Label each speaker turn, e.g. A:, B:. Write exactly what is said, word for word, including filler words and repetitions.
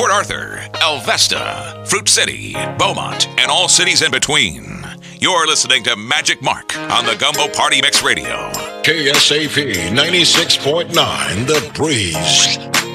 A: Port Arthur, Alvesta, Fruit City, Beaumont, and all cities in between. You're listening to Magic Mark on the Gumbo Party Mix Radio.
B: K S A P ninety-six point nine, The Breeze.